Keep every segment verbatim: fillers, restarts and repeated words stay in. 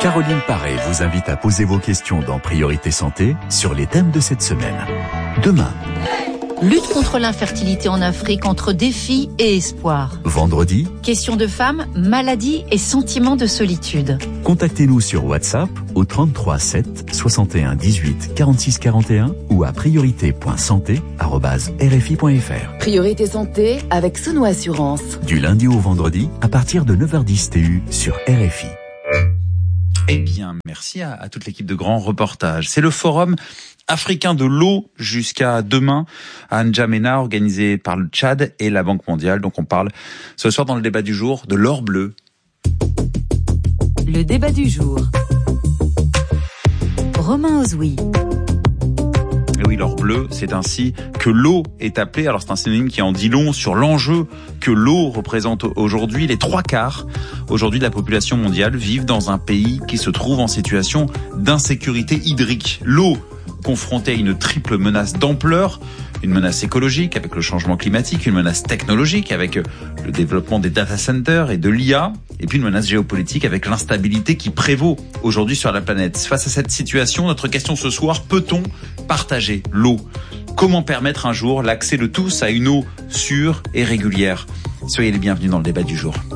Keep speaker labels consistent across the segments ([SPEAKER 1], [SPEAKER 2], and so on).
[SPEAKER 1] Caroline Paré vous invite à poser vos questions dans Priorité Santé sur les thèmes de cette semaine. Demain,
[SPEAKER 2] lutte contre l'infertilité en Afrique entre défis et espoir.
[SPEAKER 1] Vendredi,
[SPEAKER 2] questions de femmes, maladies et sentiments de solitude.
[SPEAKER 1] Contactez-nous sur WhatsApp au trente-trois sept soixante et un dix-huit quarante-six quarante et un ou à priorité point santé arobase r f i point f r.
[SPEAKER 3] Priorité Santé avec Sono Assurance.
[SPEAKER 1] Du lundi au vendredi à partir de neuf heures dix T U sur R F I.
[SPEAKER 4] Eh bien, merci à, à toute l'équipe de Grands Reportages. C'est le forum africain de l'eau jusqu'à demain à N'Djamena, organisé par le Tchad et la Banque mondiale. Donc on parle ce soir dans le débat du jour de l'or bleu.
[SPEAKER 2] Le débat du jour. Romain Ozoui.
[SPEAKER 4] Et oui, l'or bleu, c'est ainsi que l'eau est appelée. Alors c'est un synonyme qui en dit long sur l'enjeu que l'eau représente aujourd'hui. Les trois quarts aujourd'hui de la population mondiale vivent dans un pays qui se trouve en situation d'insécurité hydrique. L'eau confrontée à une triple menace d'ampleur, une menace écologique avec le changement climatique, une menace technologique avec le développement des data centers et de l'I A, et puis une menace géopolitique avec l'instabilité qui prévaut aujourd'hui sur la planète. Face à cette situation, notre question ce soir, peut-on partager l'eau ? Comment permettre un jour l'accès de tous à une eau sûre et régulière ? Soyez les bienvenus dans le débat du jour.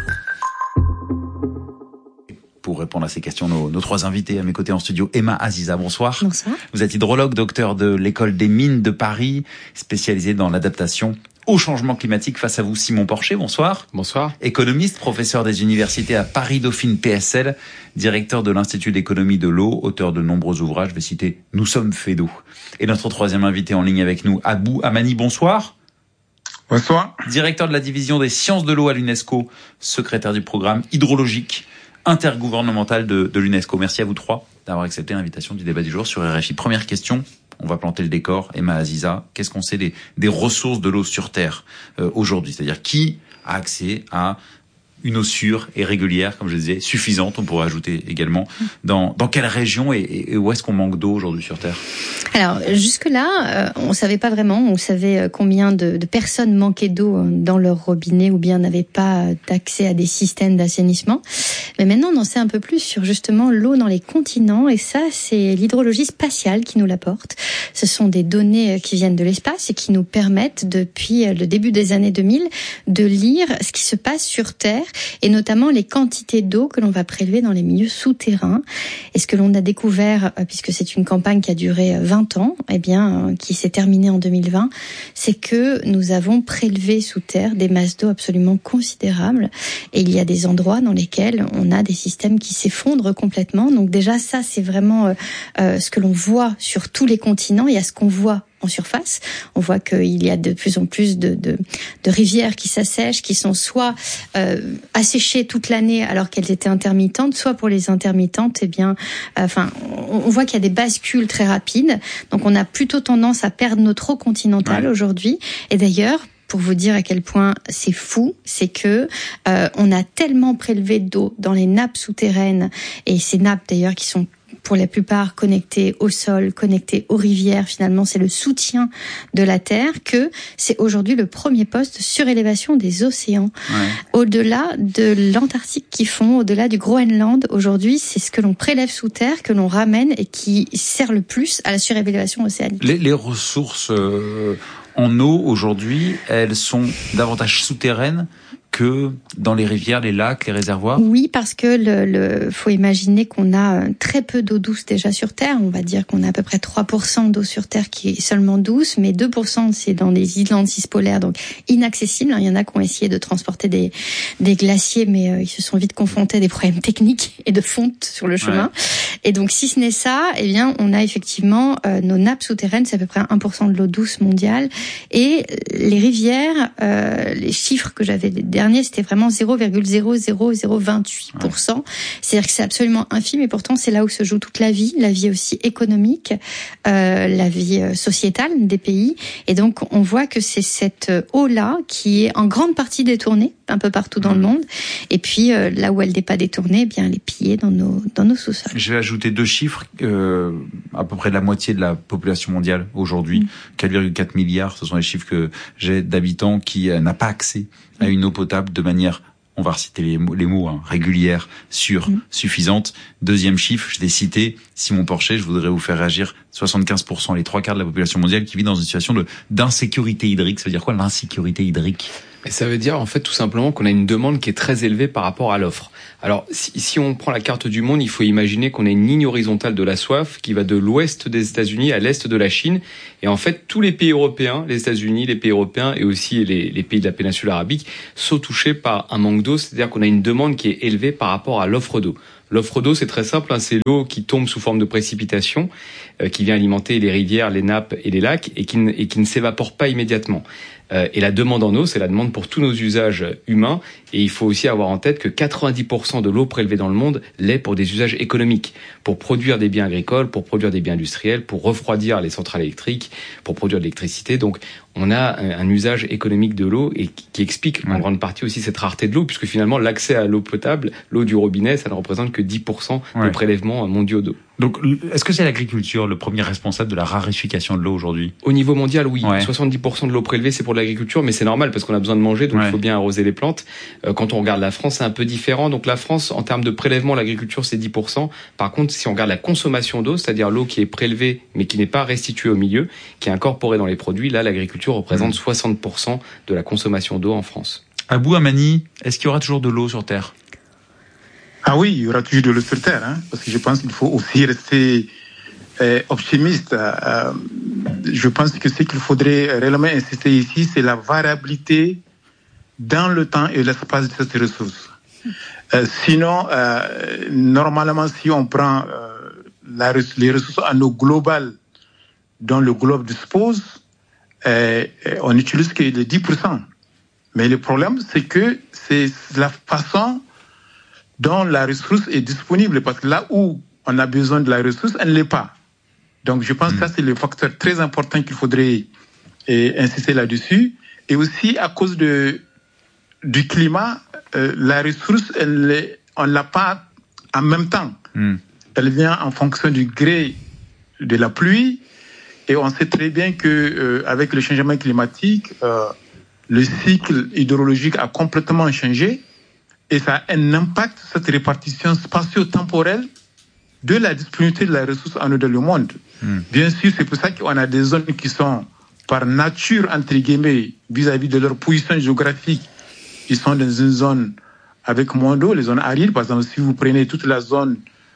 [SPEAKER 4] Pour répondre à ces questions, nos, nos trois invités à mes côtés en studio. Emma Aziza, bonsoir.
[SPEAKER 5] Bonsoir.
[SPEAKER 4] Vous êtes hydrologue, docteur de l'école des mines de Paris, spécialisé dans l'adaptation au changement climatique. Face à vous, Simon Porcher, bonsoir.
[SPEAKER 6] Bonsoir.
[SPEAKER 4] Économiste, professeur des universités à Paris-Dauphine P S L, directeur de l'Institut d'économie de l'eau, auteur de nombreux ouvrages. Je vais citer « Nous sommes faits d'eau ». Et notre troisième invité en ligne avec nous, Abou Amani, bonsoir.
[SPEAKER 6] Bonsoir.
[SPEAKER 4] Directeur de la division des sciences de l'eau à l'UNESCO, secrétaire du programme hydrologique intergouvernemental de, de l'UNESCO. Merci à vous trois d'avoir accepté l'invitation du débat du jour sur R F I. Première question, on va planter le décor. Emma Aziza, qu'est-ce qu'on sait des, des ressources de l'eau sur Terre euh, aujourd'hui ? C'est-à-dire qui a accès à une eau sûre et régulière, comme je disais, suffisante, on pourrait ajouter également. Dans, dans quelle région et, et où est-ce qu'on manque d'eau aujourd'hui sur Terre ?
[SPEAKER 5] Alors, jusque-là, euh, on savait pas vraiment. On savait combien de, de personnes manquaient d'eau dans leur robinet ou bien n'avaient pas d'accès à des systèmes d'assainissement. Mais maintenant, on en sait un peu plus sur justement l'eau dans les continents. Et ça, c'est l'hydrologie spatiale qui nous l'apporte. Ce sont des données qui viennent de l'espace et qui nous permettent, depuis le début des années deux mille, de lire ce qui se passe sur Terre, et notamment les quantités d'eau que l'on va prélever dans les milieux souterrains. Et ce que l'on a découvert, puisque c'est une campagne qui a duré vingt ans, eh bien, qui s'est terminée en deux mille vingt, c'est que nous avons prélevé sous terre des masses d'eau absolument considérables. Et il y a des endroits dans lesquels on a des systèmes qui s'effondrent complètement. Donc déjà, ça, c'est vraiment euh, ce que l'on voit sur tous les continents. Il y a ce qu'on voit en surface. On voit qu'il y a de plus en plus de, de, de rivières qui s'assèchent, qui sont soit euh, asséchées toute l'année alors qu'elles étaient intermittentes, soit pour les intermittentes, eh bien, euh, enfin, on, on voit qu'il y a des bascules très rapides. Donc, on a plutôt tendance à perdre notre eau continentale ouais. aujourd'hui. Et d'ailleurs, pour vous dire à quel point c'est fou, c'est que euh, on a tellement prélevé d'eau dans les nappes souterraines, et ces nappes d'ailleurs qui sont pour la plupart connectés au sol, connectés aux rivières, finalement c'est le soutien de la Terre, que c'est aujourd'hui le premier poste surélévation des océans. Ouais. Au-delà de l'Antarctique qui fond, au-delà du Groenland, aujourd'hui c'est ce que l'on prélève sous terre, que l'on ramène et qui sert le plus à la surélévation océanique.
[SPEAKER 4] Les, les ressources euh, en eau aujourd'hui, elles sont davantage souterraines que dans les rivières, les lacs, les réservoirs ?
[SPEAKER 5] Oui, parce que le, le faut imaginer qu'on a très peu d'eau douce déjà sur Terre. On va dire qu'on a à peu près trois pour cent d'eau sur Terre qui est seulement douce, mais deux pour cent c'est dans les islandes cispolaires, donc inaccessibles. Il y en a qui ont essayé de transporter des, des glaciers, mais euh, ils se sont vite confrontés à des problèmes techniques et de fonte sur le chemin. Ouais. Et donc, si ce n'est ça, eh bien, on a effectivement euh, nos nappes souterraines, c'est à peu près un pour cent de l'eau douce mondiale. Et les rivières, euh, les chiffres que j'avais dernier, c'était vraiment zéro virgule zéro zéro zéro vingt-huit pour cent. Ouais. C'est-à-dire que c'est absolument infime, et pourtant c'est là où se joue toute la vie, la vie aussi économique, euh, la vie sociétale des pays. Et donc on voit que c'est cette eau-là qui est en grande partie détournée un peu partout dans mmh. le monde. Et puis euh, là où elle n'est pas détournée, eh bien elle est pillée dans nos dans nos sous-sols.
[SPEAKER 4] Je vais ajouter deux chiffres. Euh, à peu près la moitié de la population mondiale aujourd'hui, mmh. quatre virgule quatre milliards, ce sont les chiffres que j'ai d'habitants qui euh, n'a pas accès à une eau potable de manière on va reciter les mots, les mots hein, régulière, sûre, mmh. suffisante. Deuxième chiffre, je l'ai cité, Simon Porcher, je voudrais vous faire réagir, soixante-quinze pour cent, les trois quarts de la population mondiale qui vit dans une situation de d'insécurité hydrique. Ça veut dire quoi l'insécurité hydrique ?
[SPEAKER 6] Et ça veut dire en fait tout simplement qu'on a une demande qui est très élevée par rapport à l'offre. Alors si, si on prend la carte du monde, il faut imaginer qu'on a une ligne horizontale de la soif qui va de l'ouest des États-Unis à l'est de la Chine. Et en fait, tous les pays européens, les États-Unis, les pays européens et aussi les, les pays de la péninsule arabique sont touchés par un manque d'eau. C'est-à-dire qu'on a une demande qui est élevée par rapport à l'offre d'eau. L'offre d'eau, c'est très simple, hein, c'est l'eau qui tombe sous forme de précipitation, euh, qui vient alimenter les rivières, les nappes et les lacs, et qui, ne, et qui ne s'évapore pas immédiatement. Euh, et la demande en eau, c'est la demande pour tous nos usages humains. Et il faut aussi avoir en tête que quatre-vingt-dix pour cent de l'eau prélevée dans le monde l'est pour des usages économiques, pour produire des biens agricoles, pour produire des biens industriels, pour refroidir les centrales électriques, pour produire de l'électricité. Donc, on a un, un usage économique de l'eau et qui, qui explique en grande partie aussi cette rareté de l'eau, puisque finalement, l'accès à l'eau potable, l'eau du robinet, ça ne représente que dix pour cent ouais. de prélèvements mondiaux d'eau.
[SPEAKER 4] Donc, est-ce que c'est l'agriculture le premier responsable de la raréfication de l'eau aujourd'hui ?
[SPEAKER 6] Au niveau mondial, oui. Ouais. soixante-dix pour cent de l'eau prélevée, c'est pour l'agriculture, mais c'est normal parce qu'on a besoin de manger, donc ouais. il faut bien arroser les plantes. Euh, quand on regarde la France, c'est un peu différent. Donc la France, en termes de prélèvement, l'agriculture, c'est dix pour cent. Par contre, si on regarde la consommation d'eau, c'est-à-dire l'eau qui est prélevée, mais qui n'est pas restituée au milieu, qui est incorporée dans les produits, là, l'agriculture représente mmh. soixante pour cent de la consommation d'eau en France.
[SPEAKER 4] Abou Amani, est-ce qu'il y aura toujours de l'eau sur Terre ?
[SPEAKER 7] Ah oui, il y aura toujours de l'eau sur Terre, hein, parce que je pense qu'il faut aussi rester euh, optimiste. Euh, je pense que ce qu'il faudrait réellement insister ici, c'est la variabilité dans le temps et l'espace de cette ressource. Euh, sinon, euh, normalement, si on prend euh, la, les ressources en eau globale dont le globe dispose, euh, on n'utilise que les dix pour cent. Mais le problème, c'est que c'est la façon dont la ressource est disponible, parce que là où on a besoin de la ressource, elle ne l'est pas. Donc je pense mmh. que ça, c'est le facteur très important qu'il faudrait eh, insister là-dessus. Et aussi, à cause de, du climat, euh, la ressource, elle, on ne l'a pas en même temps. Mmh. Elle vient en fonction du gré de la pluie, et on sait très bien que euh, avec le changement climatique, euh, le cycle hydrologique a complètement changé. Et ça a un impact sur cette répartition spatio-temporelle de la disponibilité de la ressource en eau dans le monde. Mmh. Bien sûr, c'est pour ça qu'on a des zones qui sont, par nature, entre guillemets, vis-à-vis de leur position géographique, ils sont dans une zone avec moins d'eau, les zones arides. Par exemple, si vous prenez toute la zone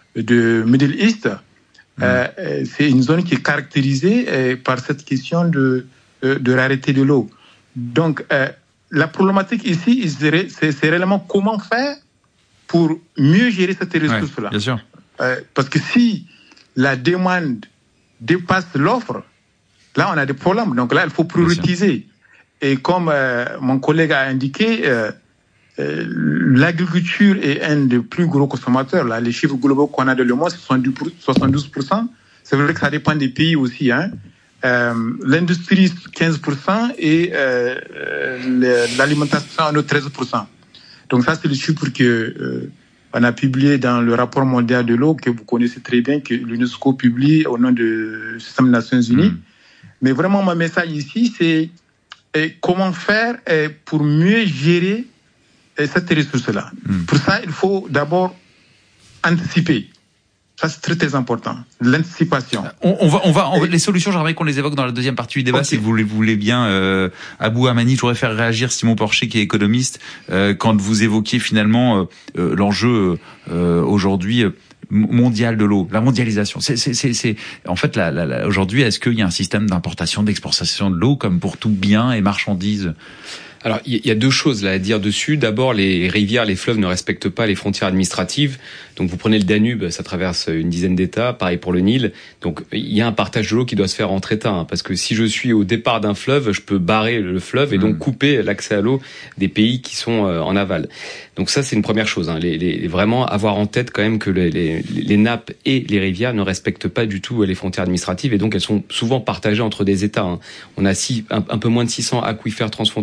[SPEAKER 7] de Middle East, mmh. euh, c'est une zone qui est caractérisée euh, par cette question de, euh, de rareté de l'eau. Donc, euh, la problématique ici, c'est, c'est réellement comment faire pour mieux gérer cette ressource-là.
[SPEAKER 4] Ouais, bien sûr.
[SPEAKER 7] Euh, parce que si la demande dépasse l'offre, là, on a des problèmes. Donc là, il faut prioriser. Et comme euh, mon collègue a indiqué, euh, euh, l'agriculture est un des plus gros consommateurs. Là. Les chiffres globaux qu'on a dans le monde, c'est soixante-douze pour cent. C'est vrai que ça dépend des pays aussi, hein. Euh, l'industrie quinze pour cent et euh, l'alimentation en eau treize pour cent. Donc ça, c'est le chiffre que euh, on a publié dans le rapport mondial de l'eau que vous connaissez très bien, que l'UNESCO publie au nom du système des Nations Unies. Mmh. Mais vraiment, mon message ici, c'est euh, comment faire euh, pour mieux gérer euh, cette ressource-là. Mmh. Pour ça, il faut d'abord anticiper. Ça, c'est très, très important. L'anticipation.
[SPEAKER 4] On, on va, on va, on, les solutions, j'aimerais qu'on les évoque dans la deuxième partie du débat, okay. Si vous voulez, vous voulez bien, euh, Abou Amani. Je voudrais faire réagir Simon Porcher, qui est économiste, euh, quand vous évoquiez finalement euh, l'enjeu euh, aujourd'hui mondial de l'eau, la mondialisation. C'est, c'est, c'est, c'est en fait, la, la, la, aujourd'hui, est-ce qu'il y a un système d'importation, d'exportation de l'eau, comme pour tout bien et marchandise?
[SPEAKER 6] Alors, il y a deux choses là à dire dessus. D'abord, les rivières, les fleuves ne respectent pas les frontières administratives. Donc, vous prenez le Danube, ça traverse une dizaine d'États. Pareil pour le Nil. Donc, il y a un partage de l'eau qui doit se faire entre États. Hein, parce que si je suis au départ d'un fleuve, je peux barrer le fleuve et donc couper l'accès à l'eau des pays qui sont euh, en aval. Donc ça, c'est une première chose. Hein, les, les, vraiment avoir en tête quand même que les, les, les nappes et les rivières ne respectent pas du tout les frontières administratives. Et donc, elles sont souvent partagées entre des États. Hein. On a six, un, un peu moins de six cents aquifères transfrontaliers.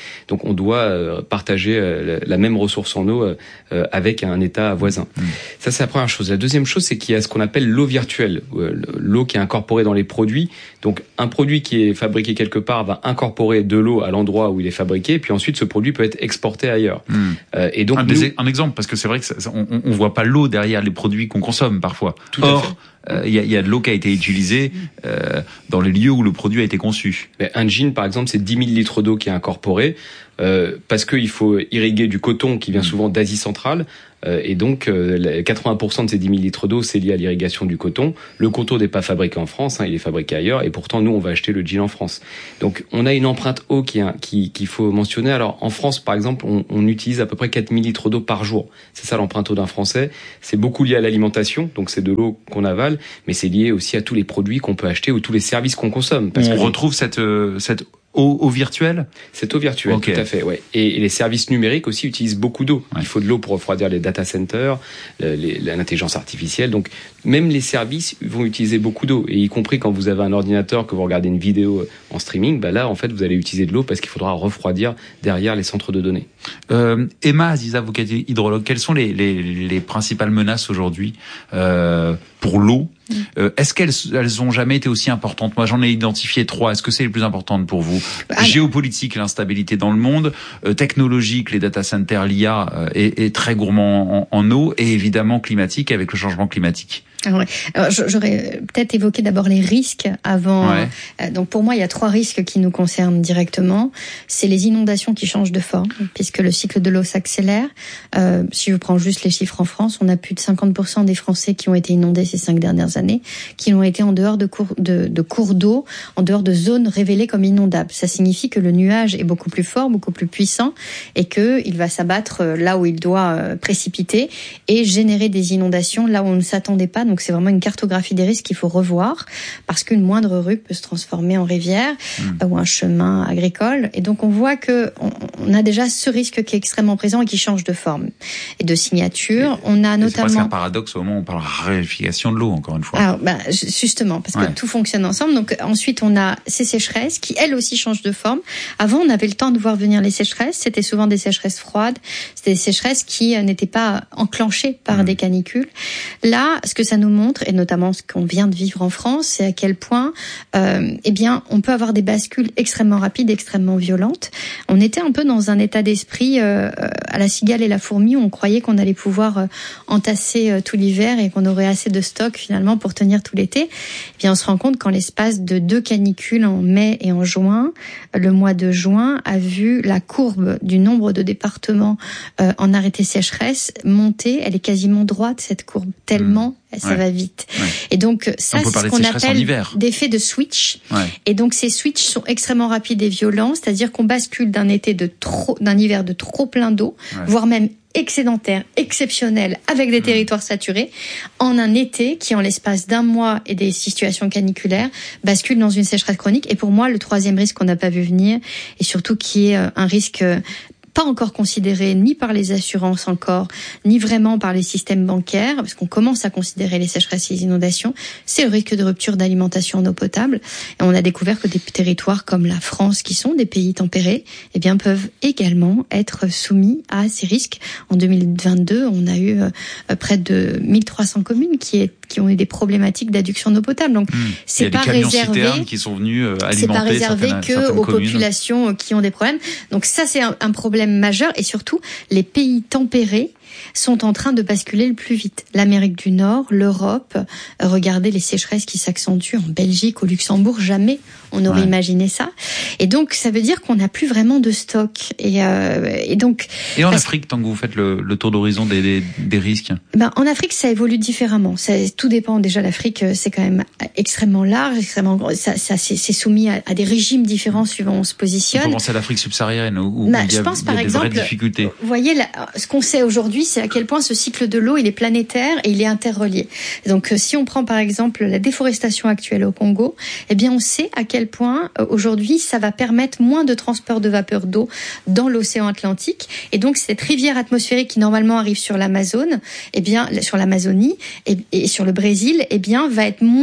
[SPEAKER 6] Donc on doit euh, partager euh, la même ressource en eau euh, avec un État voisin. Mmh. Ça, c'est la première chose. La deuxième chose, c'est qu'il y a ce qu'on appelle l'eau virtuelle, euh, l'eau qui est incorporée dans les produits. Donc un produit qui est fabriqué quelque part va incorporer de l'eau à l'endroit où il est fabriqué, et puis ensuite ce produit peut être exporté ailleurs. Mmh. Euh, et donc
[SPEAKER 4] un,
[SPEAKER 6] nous...
[SPEAKER 4] un exemple, parce que c'est vrai que ça, on, on voit pas l'eau derrière les produits qu'on consomme parfois.
[SPEAKER 6] Tout
[SPEAKER 4] Or,
[SPEAKER 6] à fait.
[SPEAKER 4] Il euh, y, a, y a de l'eau qui a été utilisée euh, dans les lieux où le produit a été conçu.
[SPEAKER 6] Mais un jean, par exemple, c'est dix mille litres d'eau qui est incorporée euh, parce qu'il faut irriguer du coton qui vient souvent d'Asie centrale. Euh, et donc, euh, quatre-vingts pour cent de ces dix mille litres d'eau, c'est lié à l'irrigation du coton. Le coton n'est pas fabriqué en France, hein, il est fabriqué ailleurs. Et pourtant, nous, on va acheter le jean en France. Donc, on a une empreinte eau qui, qui, qu'il faut mentionner. Alors, en France, par exemple, on, on utilise à peu près quatre mille litres d'eau par jour. C'est ça l'empreinte eau d'un Français. C'est beaucoup lié à l'alimentation, donc c'est de l'eau qu'on avale, mais c'est lié aussi à tous les produits qu'on peut acheter ou tous les services qu'on consomme.
[SPEAKER 4] Parce on que retrouve cette, euh, cette eau, eau virtuelle.
[SPEAKER 6] Cette eau virtuelle, okay. Tout à fait, ouais. Et, et les services numériques aussi utilisent beaucoup d'eau. Ouais. Il faut de l'eau pour refroidir les data centers, les, l'intelligence artificielle. Donc, même les services vont utiliser beaucoup d'eau. Et y compris quand vous avez un ordinateur, que vous regardez une vidéo en streaming, bah là, en fait, vous allez utiliser de l'eau parce qu'il faudra refroidir derrière les centres de données.
[SPEAKER 4] Euh, Emma Aziza, vous qui êtes hydrologue, quelles sont les, les, les principales menaces aujourd'hui euh, pour l'eau? Euh, est-ce qu'elles elles ont jamais été aussi importantes? Moi, j'en ai identifié trois. Est-ce que c'est les plus importantes pour vous? ah, Géopolitique, l'instabilité dans le monde. Euh, technologique, les data centers, l'I A euh, est, est très gourmand en, en eau. Et évidemment climatique, avec le changement climatique.
[SPEAKER 5] Ah ouais. Alors, j'aurais peut-être évoqué d'abord les risques avant.
[SPEAKER 4] Ouais.
[SPEAKER 5] Donc pour moi, il y a trois risques qui nous concernent directement. C'est les inondations qui changent de forme, puisque le cycle de l'eau s'accélère. Euh, si je prends juste les chiffres en France, on a plus de cinquante pour cent des Français qui ont été inondés ces cinq dernières années, qui l'ont été en dehors de cours, de, de cours d'eau, en dehors de zones révélées comme inondables. Ça signifie que le nuage est beaucoup plus fort, beaucoup plus puissant, et que il va s'abattre là où il doit précipiter et générer des inondations là où on ne s'attendait pas. Donc c'est vraiment une cartographie des risques qu'il faut revoir, parce qu'une moindre rue peut se transformer en rivière mmh. ou un chemin agricole. Et donc on voit que on, on a déjà ce risque qui est extrêmement présent et qui change de forme et de signature. Et, on a notamment. C'est presque
[SPEAKER 4] un paradoxe au moment où on parle de réification de l'eau, encore une fois.
[SPEAKER 5] Alors, bah, justement, parce ouais. que tout fonctionne ensemble. Donc ensuite on a ces sécheresses qui elles aussi changent de forme. Avant on avait le temps de voir venir les sécheresses. C'était souvent des sécheresses froides. C'était des sécheresses qui n'étaient pas enclenchées par mmh. des canicules. Là, ce que ça nous montre, et notamment ce qu'on vient de vivre en France, c'est à quel point euh, eh bien, on peut avoir des bascules extrêmement rapides, extrêmement violentes. On était un peu dans un état d'esprit euh, à la cigale et la fourmi, où on croyait qu'on allait pouvoir euh, entasser euh, tout l'hiver et qu'on aurait assez de stock finalement pour tenir tout l'été. Eh bien, on se rend compte qu'en l'espace de deux canicules en mai et en juin, le mois de juin a vu la courbe du nombre de départements euh, en arrêté sécheresse monter. Elle est quasiment droite, cette courbe, tellement mmh. ça ouais. va vite. Ouais. Et donc ça, c'est ce qu'on appelle des effets de switch.
[SPEAKER 4] Ouais.
[SPEAKER 5] Et donc ces switches sont extrêmement rapides et violents, c'est-à-dire qu'on bascule d'un été de trop, d'un hiver de trop plein d'eau, ouais. voire même excédentaire, exceptionnel, avec des mmh. territoires saturés, en un été qui, en l'espace d'un mois et des situations caniculaires, bascule dans une sécheresse chronique. Et pour moi, le troisième risque qu'on n'a pas vu venir, et surtout qui est un risque pas encore considéré ni par les assurances encore, ni vraiment par les systèmes bancaires, parce qu'on commence à considérer les sécheresses et les inondations, c'est le risque de rupture d'alimentation en eau potable. Et on a découvert que des territoires comme la France, qui sont des pays tempérés, eh bien, peuvent également être soumis à ces risques. En deux mille vingt-deux, on a eu euh, près de mille trois cents communes qui, est, qui ont eu des problématiques d'adduction d'eau potable. Donc, mmh.
[SPEAKER 4] c'est pas réservé. Qui sont venus euh, alimenter
[SPEAKER 5] c'est pas réservé
[SPEAKER 4] certaines,
[SPEAKER 5] que
[SPEAKER 4] certaines
[SPEAKER 5] aux
[SPEAKER 4] communes.
[SPEAKER 5] populations qui ont des problèmes. Donc ça, c'est un, un problème majeur, et surtout les pays tempérés sont en train de basculer le plus vite. L'Amérique du Nord, l'Europe, regardez les sécheresses qui s'accentuent en Belgique, au Luxembourg, jamais on aurait ouais. imaginé ça. Et donc ça veut dire qu'on n'a plus vraiment de stock. Et, euh, et donc.
[SPEAKER 4] Et en Afrique, tant que vous faites le, le tour d'horizon des, des, des risques.
[SPEAKER 5] Ben en Afrique, ça évolue différemment. Ça, tout dépend. Déjà, l'Afrique, c'est quand même extrêmement large, extrêmement. Ça, ça c'est, c'est soumis à, à des régimes différents suivant où on se positionne.
[SPEAKER 4] On peut penser à l'Afrique subsaharienne où, où
[SPEAKER 5] ben,
[SPEAKER 4] il y a,
[SPEAKER 5] je pense,
[SPEAKER 4] il y a
[SPEAKER 5] par
[SPEAKER 4] des
[SPEAKER 5] exemple,
[SPEAKER 4] vraies difficultés.
[SPEAKER 5] Vous voyez, là, ce qu'on sait aujourd'hui, c'est à quel point ce cycle de l'eau, il est planétaire et il est interrelié. Donc, si on prend par exemple la déforestation actuelle au Congo, eh bien, on sait à quel point aujourd'hui, ça va permettre moins de transport de vapeur d'eau dans l'océan Atlantique. Et donc, cette rivière atmosphérique qui normalement arrive sur l'Amazone, eh bien, sur l'Amazonie et, et sur le Brésil, eh bien, va être moins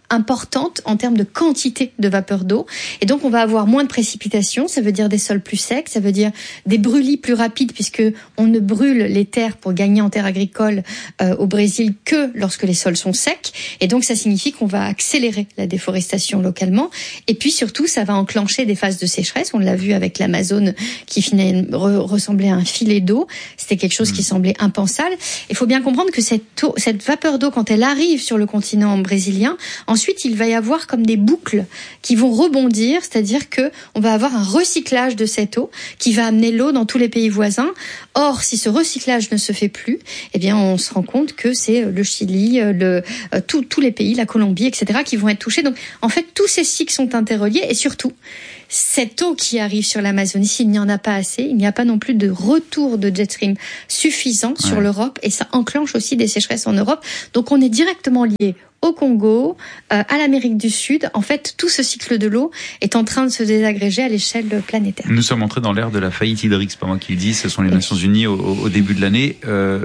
[SPEAKER 5] importante en termes de quantité de vapeur d'eau. Et donc, on va avoir moins de précipitations. Ça veut dire des sols plus secs. Ça veut dire des brûlis plus rapides puisque on ne brûle les terres pour gagner en terres agricoles euh, au Brésil que lorsque les sols sont secs. Et donc, ça signifie qu'on va accélérer la déforestation localement. Et puis, surtout, ça va enclencher des phases de sécheresse. On l'a vu avec l'Amazone qui finalement ressemblait à un filet d'eau. C'était quelque chose qui semblait impensable. Il faut bien comprendre que cette eau, cette vapeur d'eau, quand elle arrive sur le continent brésilien, ensuite, il va y avoir comme des boucles qui vont rebondir, c'est-à-dire que on va avoir un recyclage de cette eau qui va amener l'eau dans tous les pays voisins. Or, si ce recyclage ne se fait plus, eh bien, on se rend compte que c'est le Chili, le, euh, tout, tous les pays, la Colombie, et cetera, qui vont être touchés. Donc, en fait, tous ces cycles sont interreliés et surtout, cette eau qui arrive sur l'Amazonie, s'il n'y en a pas assez, il n'y a pas non plus de retour de jet stream suffisant ouais. sur l'Europe et ça enclenche aussi des sécheresses en Europe. Donc, on est directement lié au Congo, euh, à l'Amérique du Sud. En fait, tout ce cycle de l'eau est en train de se désagréger à l'échelle planétaire.
[SPEAKER 4] Nous sommes entrés dans l'ère de la faillite hydrique, c'est pas moi qui le dis, ce sont les Nations Unies au, au début de l'année. Euh,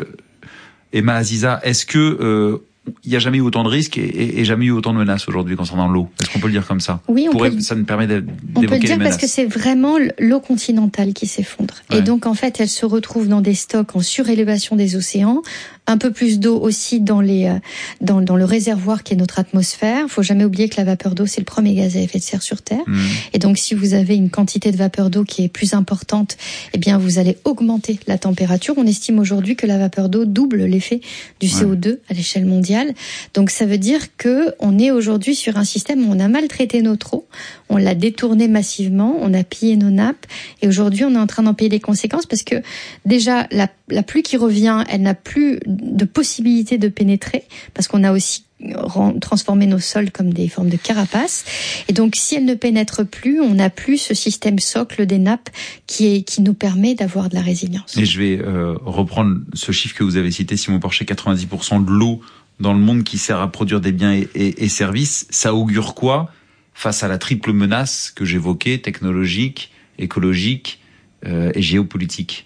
[SPEAKER 4] Emma Aziza, est-ce que euh, il n'y a jamais eu autant de risques et, et, et jamais eu autant de menaces aujourd'hui concernant l'eau? Est-ce qu'on peut le dire comme ça?
[SPEAKER 5] Oui, on
[SPEAKER 4] Pour,
[SPEAKER 5] peut,
[SPEAKER 4] ça nous permet d'évoquer
[SPEAKER 5] on peut le dire
[SPEAKER 4] les menaces.
[SPEAKER 5] parce que c'est vraiment l'eau continentale qui s'effondre. Ouais. Et donc, en fait, elle se retrouve dans des stocks en surélévation des océans, un peu plus d'eau aussi dans les dans, dans le réservoir qui est notre atmosphère. Il faut jamais oublier que la vapeur d'eau, c'est le premier gaz à effet de serre sur Terre. Mmh. Et donc, si vous avez une quantité de vapeur d'eau qui est plus importante, eh bien, vous allez augmenter la température. On estime aujourd'hui que la vapeur d'eau double l'effet du C O deux ouais. à l'échelle mondiale. Donc, ça veut dire que on est aujourd'hui sur un système où on a maltraité notre eau, on l'a détournée massivement, on a pillé nos nappes, et aujourd'hui, on est en train d'en payer les conséquences parce que déjà, la, la pluie qui revient, elle n'a plus de possibilité de pénétrer parce qu'on a aussi transformé nos sols comme des formes de carapaces. Et donc, si elle ne pénètre plus, on n'a plus ce système socle des nappes qui est qui nous permet d'avoir de la résilience.
[SPEAKER 4] Et je vais euh, reprendre ce chiffre que vous avez cité, Simon Porcher, quatre-vingt-dix pour cent de l'eau dans le monde qui sert à produire des biens et, et, et services. Ça augure quoi face à la triple menace que j'évoquais, technologique, écologique euh, et géopolitique?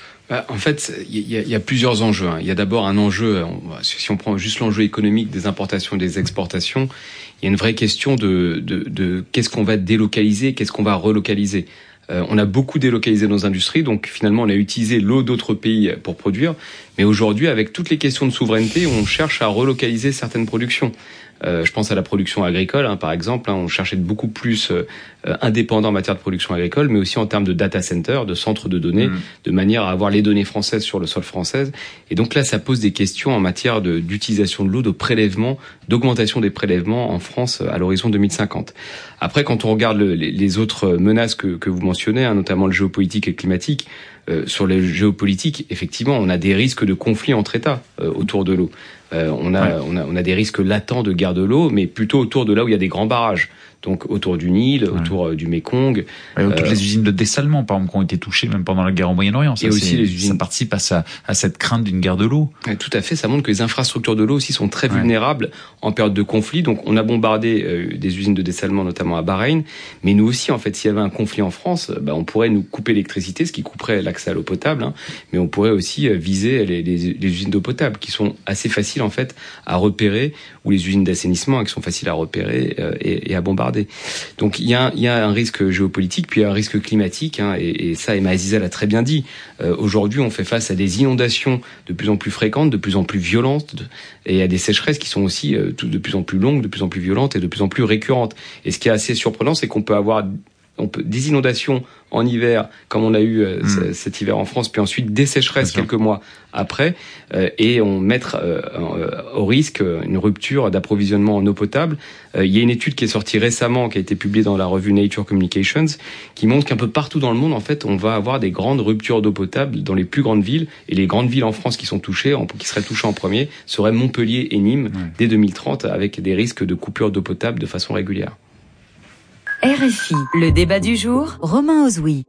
[SPEAKER 6] En fait, il y, y a plusieurs enjeux. Il y a d'abord un enjeu, si on prend juste l'enjeu économique des importations et des exportations, il y a une vraie question de, de, de qu'est-ce qu'on va délocaliser, qu'est-ce qu'on va relocaliser. Euh, on a beaucoup délocalisé nos industries, donc finalement on a utilisé l'eau d'autres pays pour produire. Mais aujourd'hui, avec toutes les questions de souveraineté, on cherche à relocaliser certaines productions. Euh, je pense à la production agricole, hein, par exemple. Hein, on cherche à être beaucoup plus euh, indépendant en matière de production agricole, mais aussi en termes de data center, de centres de données, mmh. de manière à avoir les données françaises sur le sol français. Et donc là, ça pose des questions en matière de, d'utilisation de l'eau, de prélèvement, d'augmentation des prélèvements en France à l'horizon deux mille cinquante. Après, quand on regarde le, les, les autres menaces que, que vous mentionnez, hein, notamment le géopolitique et le climatique, euh, sur les géopolitiques, effectivement, on a des risques de conflits entre États euh, autour de l'eau. Euh, on a, ouais. on a, on a des risques latents de guerre de l'eau, mais plutôt autour de là où il y a des grands barrages. Donc autour du Nil, ouais. autour euh, du Mékong.
[SPEAKER 4] Ouais, euh, toutes les usines de dessalement, par exemple, qui ont été touchées même pendant la guerre au Moyen-Orient. Ça,
[SPEAKER 6] et aussi les usines.
[SPEAKER 4] Ça participe à, sa, à cette crainte d'une guerre de l'eau.
[SPEAKER 6] Ouais, tout à fait. Ça montre que les infrastructures de l'eau aussi sont très ouais. vulnérables en période de conflit. Donc on a bombardé euh, des usines de dessalement, notamment à Bahreïn. Mais nous aussi, en fait, s'il y avait un conflit en France, bah, on pourrait nous couper l'électricité, ce qui couperait l'accès à l'eau potable. Hein. Mais on pourrait aussi euh, viser les, les, les usines d'eau potable, qui sont assez faciles en fait à repérer, ou les usines d'assainissement, hein, qui sont faciles à repérer euh, et, et à bombarder. Donc il y a, il y a un risque géopolitique, puis un risque climatique, hein, et, et ça, Emma Aziza l'a très bien dit. Euh, aujourd'hui, on fait face à des inondations de plus en plus fréquentes, de plus en plus violentes, de, et à des sécheresses qui sont aussi euh, tout, de plus en plus longues, de plus en plus violentes et de plus en plus récurrentes. Et ce qui est assez surprenant, c'est qu'on peut avoir on peut, des inondations en hiver, comme on a eu euh, mmh. cet hiver en France, puis ensuite des sécheresses quelques mois après, euh, et on mettre euh, au risque une rupture d'approvisionnement en eau potable. Euh, il y a une étude qui est sortie récemment, qui a été publiée dans la revue Nature Communications, qui montre qu'un peu partout dans le monde, en fait, on va avoir des grandes ruptures d'eau potable dans les plus grandes villes, et les grandes villes en France qui sont touchées, en, qui seraient touchées en premier, seraient Montpellier et Nîmes, mmh. dès deux mille trente, avec des risques de coupure d'eau potable de façon régulière.
[SPEAKER 8] R F I, le débat du jour, Romain Ozoui.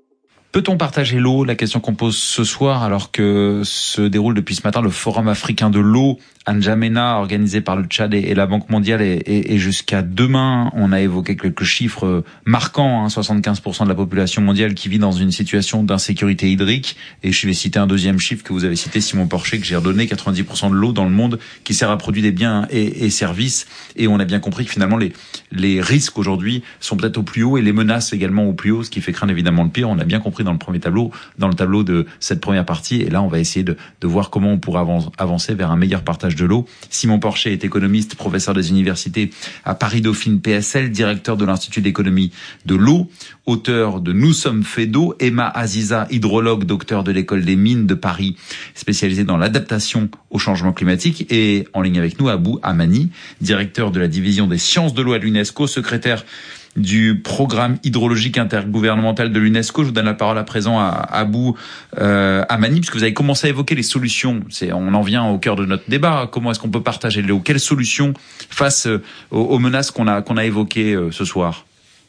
[SPEAKER 4] Peut-on partager l'eau? La question qu'on pose ce soir, alors que se déroule depuis ce matin le Forum africain de l'eau à N'Djamena, organisé par le Tchad et la Banque mondiale, et, et, et jusqu'à demain, on a évoqué quelques chiffres marquants, hein, soixante-quinze pour cent de la population mondiale qui vit dans une situation d'insécurité hydrique. Et je vais citer un deuxième chiffre que vous avez cité, Simon Porcher, que j'ai redonné, quatre-vingt-dix pour cent de l'eau dans le monde qui sert à produire des biens et, et services. Et on a bien compris que finalement, les, les risques aujourd'hui sont peut-être au plus haut et les menaces également au plus haut, ce qui fait craindre évidemment le pire. On a bien compris dans le premier tableau, dans le tableau de cette première partie. Et là, on va essayer de, de voir comment on pourra avancer vers un meilleur partage de l'eau. Simon Porcher est économiste, professeur des universités à Paris-Dauphine P S L, directeur de l'Institut d'économie de l'eau, auteur de Nous sommes faits d'eau. Emma Aziza, hydrologue, docteur de l'école des mines de Paris, spécialisée dans l'adaptation au changement climatique. Et en ligne avec nous, Abou Amani, directeur de la division des sciences de l'eau à l'UNESCO, secrétaire du programme hydrologique intergouvernemental de l'UNESCO. Je vous donne la parole à présent à Abou euh, Amani, puisque vous avez commencé à évoquer les solutions. C'est, on en vient au cœur de notre débat. Comment est-ce qu'on peut partager l'eau? Quelles solutions face aux, aux menaces qu'on a qu'on a évoquées euh, ce soir?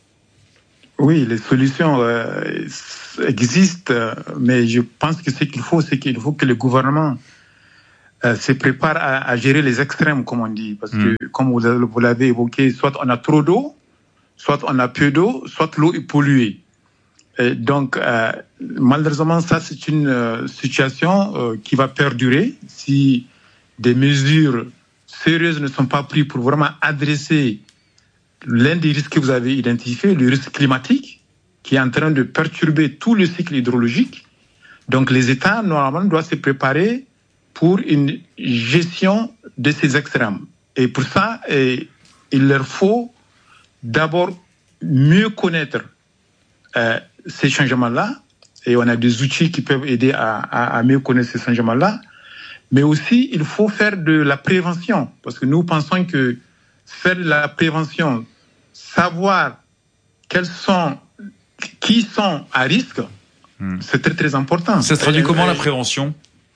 [SPEAKER 7] Oui, les solutions euh, existent, mais je pense que ce qu'il faut, c'est qu'il faut que le gouvernement euh, se prépare à, à gérer les extrêmes, comme on dit. Parce que, mmh. comme vous, vous l'avez évoqué, soit on a trop d'eau, soit on a peu d'eau, soit l'eau est polluée. Et donc, euh, malheureusement, ça, c'est une euh, situation euh, qui va perdurer si des mesures sérieuses ne sont pas prises pour vraiment adresser l'un des risques que vous avez identifié, le risque climatique, qui est en train de perturber tout le cycle hydrologique. Donc, les États, normalement, doivent se préparer pour une gestion de ces extrêmes. Et pour ça, et, il leur faut d'abord mieux connaître euh, ces changements-là, et on a des outils qui peuvent aider à, à, à mieux connaître ces changements-là, mais aussi il faut faire de la prévention, parce que nous pensons que faire de la prévention, savoir quels sont, qui sont à risque, hmm. c'est très très important.
[SPEAKER 4] Ça se traduit comment la prévention?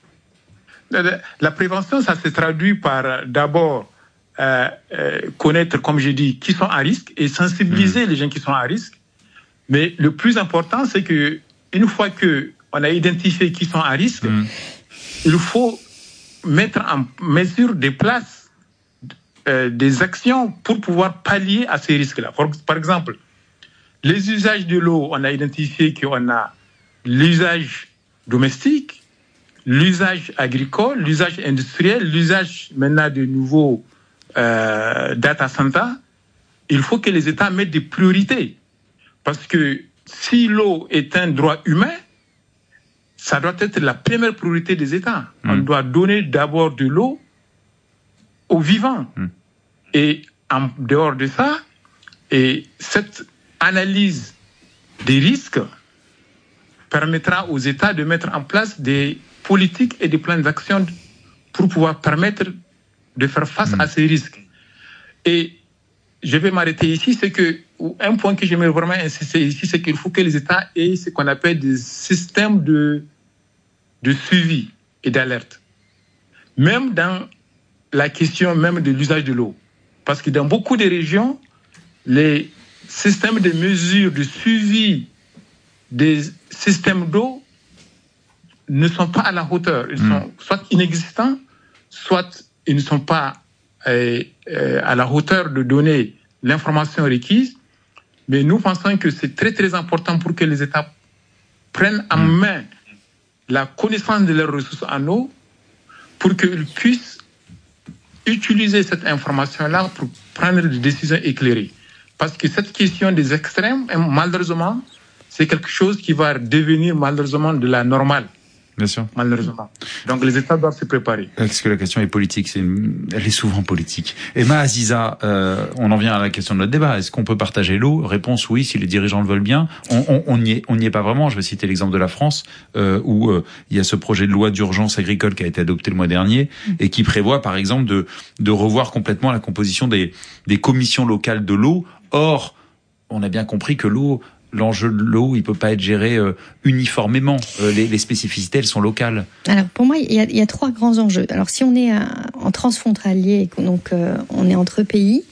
[SPEAKER 7] La, la prévention, ça se traduit par d'abord Euh, euh, connaître, comme j'ai dit, qui sont à risque et sensibiliser mmh. les gens qui sont à risque. Mais le plus important, c'est que une fois que on a identifié qui sont à risque, mmh. il faut mettre en mesure des places, euh, des actions pour pouvoir pallier à ces risques-là. Par, par exemple, les usages de l'eau, on a identifié qu'on a l'usage domestique, l'usage agricole, l'usage industriel, l'usage maintenant de nouveaux Euh, data center. Il faut que les États mettent des priorités. Parce que si l'eau est un droit humain, ça doit être la première priorité des États. Mmh. On doit donner d'abord de l'eau aux vivants. Mmh. Et en dehors de ça, et cette analyse des risques permettra aux États de mettre en place des politiques et des plans d'action pour pouvoir permettre de faire face mmh. à ces risques. Et je vais m'arrêter ici, c'est que un point que j'aimerais vraiment insister ici, c'est qu'il faut que les États aient ce qu'on appelle des systèmes de, de suivi et d'alerte. Même dans la question même de l'usage de l'eau. Parce que dans beaucoup de régions, les systèmes de mesure, de suivi des systèmes d'eau ne sont pas à la hauteur. Ils mmh. sont soit inexistants, soit ils ne sont pas euh, euh, à la hauteur de donner l'information requise. Mais nous pensons que c'est très très important pour que les États prennent en main la connaissance de leurs ressources en eau pour qu'ils puissent utiliser cette information-là pour prendre des décisions éclairées. Parce que cette question des extrêmes, malheureusement, c'est quelque chose qui va devenir malheureusement de la normale.
[SPEAKER 4] Bien sûr.
[SPEAKER 7] Malheureusement. Donc les États doivent se préparer.
[SPEAKER 4] Est-ce que la question est politique? C'est une... Elle est souvent politique. Emma Aziza, euh, on en vient à la question de notre débat. Est-ce qu'on peut partager l'eau? Réponse oui, si les dirigeants le veulent bien. On, on, on n'y est, on n'y est pas vraiment. Je vais citer l'exemple de la France, euh, où euh, il y a ce projet de loi d'urgence agricole qui a été adopté le mois dernier et qui prévoit, par exemple, de, de revoir complètement la composition des, des commissions locales de l'eau. Or, on a bien compris que l'eau, l'enjeu de l'eau, il peut pas être géré euh, uniformément. Euh, les, les spécificités, elles sont locales.
[SPEAKER 5] Alors, pour moi, il y a, il y a trois grands enjeux. Alors, si on est à, en transfrontalier, donc euh, on est entre pays,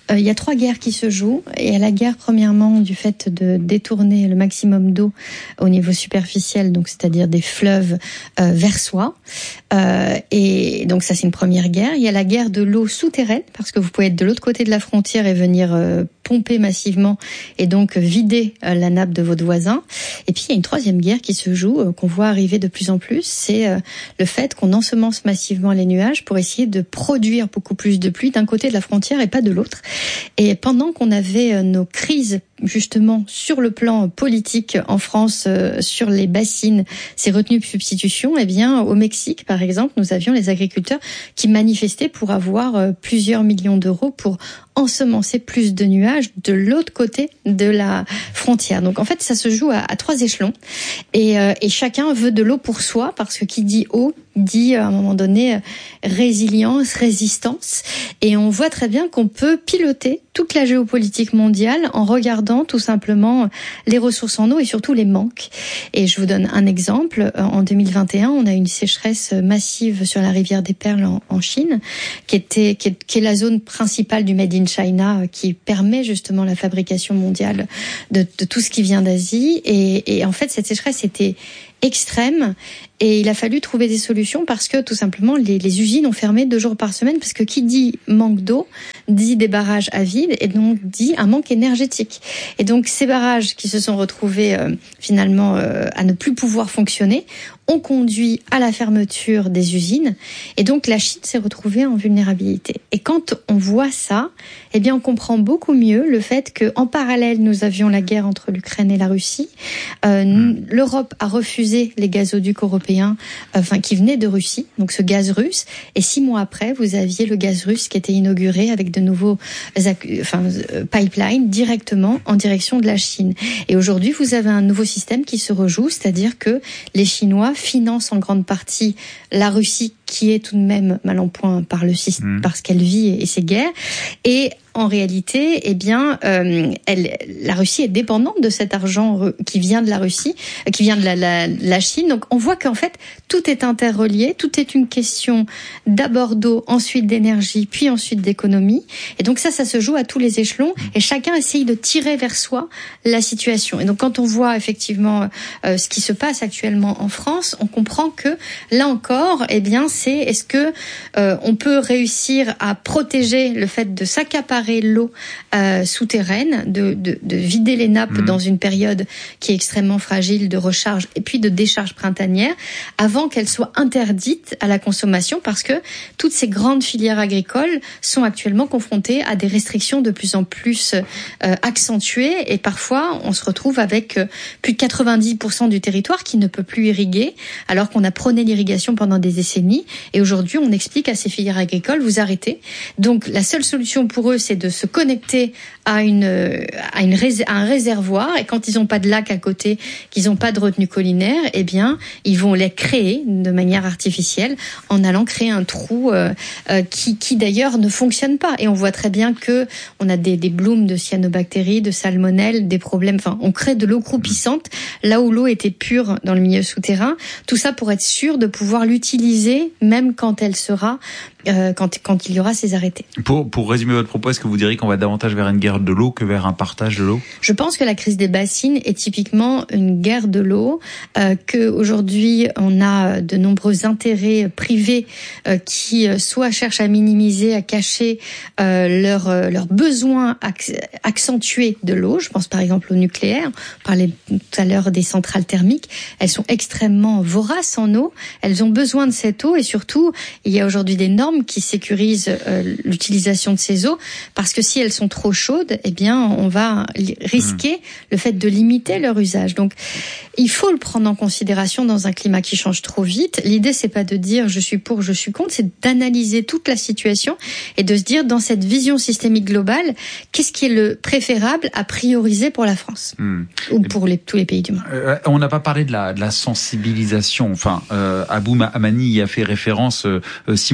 [SPEAKER 5] euh, il y a trois guerres qui se jouent. Il y a la guerre, premièrement, du fait de détourner le maximum d'eau au niveau superficiel, donc c'est-à-dire des fleuves euh, vers soi. Euh, et donc ça, c'est une première guerre. Il y a la guerre de l'eau souterraine, parce que vous pouvez être de l'autre côté de la frontière et venir euh, pomper massivement et donc vider euh, la nappe de votre voisin. Et puis il y a une troisième guerre qui se joue, euh, qu'on voit arriver de plus en plus, c'est euh, le fait qu'on ensemence massivement les nuages pour essayer de produire beaucoup plus de pluie d'un côté de la frontière et pas de l'autre. Et pendant qu'on avait euh, nos crises justement sur le plan politique en France, euh, sur les bassines, ces retenues de substitution, eh bien au Mexique par exemple, nous avions les agriculteurs qui manifestaient pour avoir euh, plusieurs millions d'euros pour ensemencer plus de nuages de l'autre côté de la frontière. Donc en fait, ça se joue à, à trois échelons et, euh, et chacun veut de l'eau pour soi, parce que qui dit eau dit à un moment donné résilience, résistance, et on voit très bien qu'on peut piloter toute la géopolitique mondiale en regardant tout simplement les ressources en eau et surtout les manques. Et je vous donne un exemple. En deux mille vingt et un, on a une sécheresse massive sur la rivière des Perles en, en Chine, qui était qui est, qui est la zone principale du Made in China, qui permet justement la fabrication mondiale de, de tout ce qui vient d'Asie. Et, et en fait, cette sécheresse était extrême et il a fallu trouver des solutions parce que tout simplement les, les usines ont fermé deux jours par semaine, parce que qui dit manque d'eau dit des barrages à vide et donc dit un manque énergétique. Et donc ces barrages qui se sont retrouvés euh, finalement euh, à ne plus pouvoir fonctionner ont conduit à la fermeture des usines, et donc la Chine s'est retrouvée en vulnérabilité. Et quand on voit ça, eh bien on comprend beaucoup mieux le fait que en parallèle nous avions la guerre entre l'Ukraine et la Russie. Euh, mmh. L'Europe a refusé les gazoducs européens, enfin qui venaient de Russie, donc ce gaz russe. Et six mois après, vous aviez le gaz russe qui était inauguré avec de nouveaux, enfin pipelines directement en direction de la Chine. Et aujourd'hui, vous avez un nouveau système qui se rejoue, c'est-à-dire que les Chinois finance en grande partie la Russie, qui est tout de même mal en point par le système, mmh. parce qu'elle vit et, et ses guerres. Et en réalité, eh bien, euh, elle, la Russie est dépendante de cet argent qui vient de la Russie, qui vient de la, la, la Chine. Donc, on voit qu'en fait, tout est interrelié, tout est une question d'abord d'eau, ensuite d'énergie, puis ensuite d'économie. Et donc ça, ça se joue à tous les échelons, et chacun essaye de tirer vers soi la situation. Et donc, quand on voit effectivement euh, ce qui se passe actuellement en France, on comprend que là encore, eh bien, c'est est-ce que euh, on peut réussir à protéger le fait de s'accaparer l'eau euh, souterraine, de, de, de vider les nappes mmh. dans une période qui est extrêmement fragile de recharge et puis de décharge printanière, avant qu'elle soit interdite à la consommation, parce que toutes ces grandes filières agricoles sont actuellement confrontées à des restrictions de plus en plus euh, accentuées, et parfois on se retrouve avec euh, plus de quatre-vingt-dix pour cent du territoire qui ne peut plus irriguer, alors qu'on a prôné l'irrigation pendant des décennies, et aujourd'hui on explique à ces filières agricoles, vous arrêtez. Donc la seule solution pour eux, c'est de se connecter à une à une à un réservoir, et quand ils n'ont pas de lac à côté, qu'ils n'ont pas de retenue collinaire, eh bien ils vont les créer de manière artificielle en allant créer un trou euh, euh, qui qui d'ailleurs ne fonctionne pas. Et on voit très bien que on a des des blooms de cyanobactéries, de salmonelle, des problèmes. Enfin, on crée de l'eau croupissante là où l'eau était pure dans le milieu souterrain. Tout ça pour être sûr de pouvoir l'utiliser même quand elle sera euh, quand quand il y aura ces arrêtés.
[SPEAKER 4] Pour pour résumer votre propos, est-ce que vous diriez qu'on va davantage vers une guerre de l'eau que vers un partage de l'eau ?
[SPEAKER 5] Je pense que la crise des bassines est typiquement une guerre de l'eau, euh, que aujourd'hui on a de nombreux intérêts privés euh, qui euh, soit cherchent à minimiser, à cacher euh, leurs euh, leurs besoins ac- accentués de l'eau. Je pense par exemple au nucléaire. On parlait tout à l'heure des centrales thermiques. Elles sont extrêmement voraces en eau. Elles ont besoin de cette eau, et surtout il y a aujourd'hui des normes qui sécurisent euh, l'utilisation de ces eaux, parce que si elles sont trop chaudes, eh bien, on va risquer mmh. le fait de limiter leur usage. Donc, il faut le prendre en considération dans un climat qui change trop vite. L'idée, c'est pas de dire je suis pour, je suis contre, c'est d'analyser toute la situation et de se dire, dans cette vision systémique globale, qu'est-ce qui est le préférable à prioriser pour la France mmh. ou pour les, tous les pays du monde.
[SPEAKER 4] Euh, on n'a pas parlé de la, de la sensibilisation. Enfin, euh, Abou Amani y a fait référence. Euh, Simon Porcher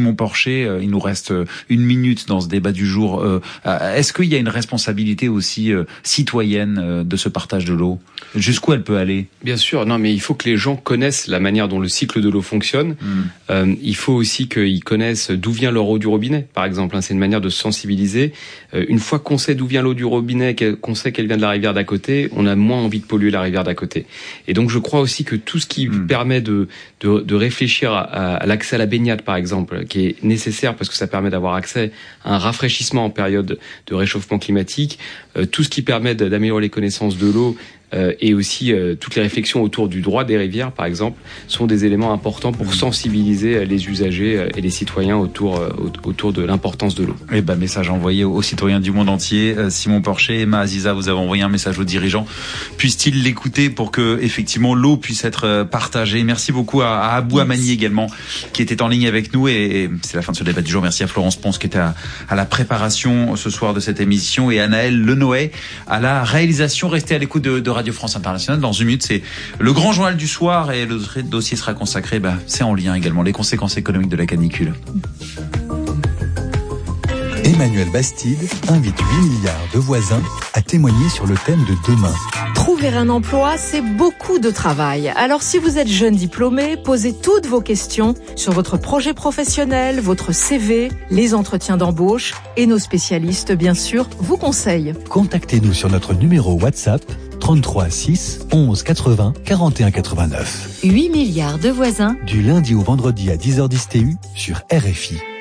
[SPEAKER 4] Porcher, il nous reste une minute dans ce débat du jour. Est-ce qu'il y a une responsabilité aussi citoyenne de ce partage de l'eau ? Jusqu'où elle peut aller ?
[SPEAKER 6] Bien sûr, non, mais il faut que les gens connaissent la manière dont le cycle de l'eau fonctionne. Mmh. Euh, il faut aussi qu'ils connaissent d'où vient leur eau du robinet, par exemple. Hein, c'est une manière de sensibiliser. Euh, une fois qu'on sait d'où vient l'eau du robinet, qu'on sait qu'elle vient de la rivière d'à côté, on a moins envie de polluer la rivière d'à côté. Et donc, je crois aussi que tout ce qui mmh. permet de, de, de réfléchir à, à l'accès à la baignade, par exemple, qui est nécessaire parce que ça permet d'avoir accès à un rafraîchissement en période de réchauffement climatique, euh, tout ce qui permet d'améliorer les connaissances de l'eau, Euh, et aussi euh, toutes les réflexions autour du droit des rivières, par exemple, sont des éléments importants pour sensibiliser les usagers et les citoyens autour, euh, autour de l'importance de l'eau.
[SPEAKER 4] Eh ben, message envoyé aux citoyens du monde entier. Euh, Simon Porcher, Emma Aziza, vous avez envoyé un message aux dirigeants. Puissent-ils l'écouter pour que, effectivement, l'eau puisse être partagée. Merci beaucoup à, à Abou Amani également, qui était en ligne avec nous. Et, et c'est la fin de ce débat du jour. Merci à Florence Ponce, qui était à, à la préparation ce soir de cette émission, et à Naël Lenoé à la réalisation. Restez à l'écoute de, de Radio France Internationale. Dans une minute, c'est le grand journal du soir, et le dossier sera consacré, bah, c'est en lien également, les conséquences économiques de la canicule.
[SPEAKER 8] Emmanuel Bastide invite huit milliards de voisins à témoigner sur le thème de demain.
[SPEAKER 9] Trouver un emploi, c'est beaucoup de travail. Alors si vous êtes jeune diplômé, posez toutes vos questions sur votre projet professionnel, votre C V, les entretiens d'embauche, et nos spécialistes, bien sûr, vous conseillent.
[SPEAKER 8] Contactez-nous sur notre numéro WhatsApp trente-trois six onze quatre-vingts quarante et un quatre-vingt-neuf.
[SPEAKER 2] huit milliards de voisins.
[SPEAKER 8] Du lundi au vendredi à dix heures dix T U sur R F I.